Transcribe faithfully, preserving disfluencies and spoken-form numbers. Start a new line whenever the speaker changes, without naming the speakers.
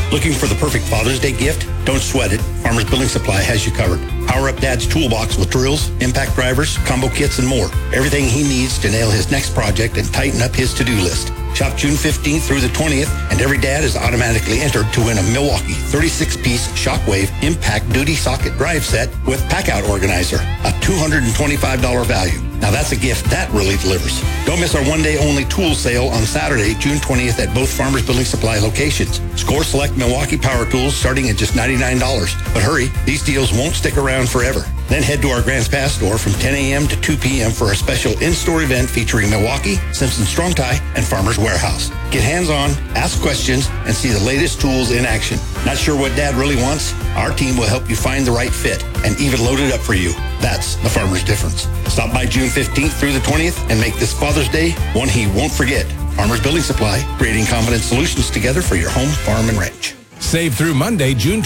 Looking for the perfect Father's Day gift? Don't sweat it. Farmers Building Supply has you covered. Power up Dad's toolbox with drills, impact drivers, combo kits, and more. Everything he needs to nail his next project and tighten up his to-do list. Shop June fifteenth through the twentieth, and every dad is automatically entered to win a Milwaukee thirty-six piece Shockwave Impact Duty Socket Drive Set with Packout Organizer, a two hundred twenty-five dollars value. Now that's a gift that really delivers. Don't miss our one-day-only tool sale on Saturday, June twentieth at both Farmers Building Supply locations. Score select Milwaukee power tools starting at just ninety-nine dollars. But hurry, these deals won't stick around forever. Then head to our Grants Pass store from ten a.m. to two p.m. for a special in-store event featuring Milwaukee, Simpson Strong-Tie, and Farmers Warehouse. Get hands-on, ask questions, and see the latest tools in action. Not sure what Dad really wants? Our team will help you find the right fit and even load it up for you. That's the Farmer's difference. Stop by June fifteenth through the twentieth and make this Father's Day one he won't forget. Farmers Building Supply, creating confident solutions together for your home, farm, and ranch.
Save through Monday, June